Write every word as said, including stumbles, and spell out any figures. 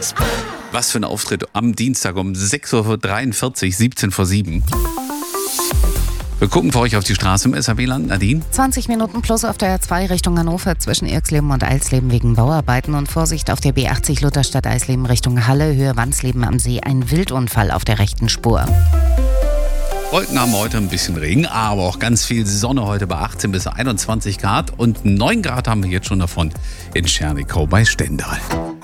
Was für ein Auftritt am Dienstag um sechs Uhr dreiundvierzig, siebzehn vor sieben. Wir gucken für euch auf die Straße im S H B-Land. Nadine? zwanzig Minuten plus auf der R zwei Richtung Hannover zwischen Irxleben und Eisleben wegen Bauarbeiten und Vorsicht auf der B achtzig Lutherstadt-Eisleben Richtung Halle, Höhe Wansleben am See. Ein Wildunfall auf der rechten Spur. Wolken haben heute ein bisschen Regen, aber auch ganz viel Sonne heute bei achtzehn bis einundzwanzig Grad und neun Grad haben wir jetzt schon davon in Schernikau bei Stendal.